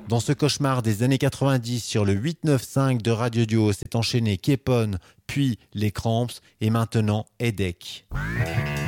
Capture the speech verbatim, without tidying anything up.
Dans ce cauchemar des années quatre-vingt-dix sur le huit neuf cinq de Radio Duo s'est enchaîné Kepon, puis les Cramps et maintenant Headache.